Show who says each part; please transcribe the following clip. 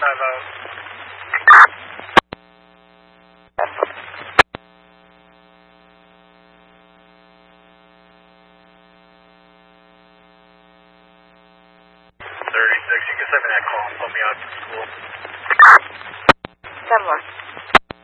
Speaker 1: timeout. You can send me that call and put me out to school.
Speaker 2: 10-1.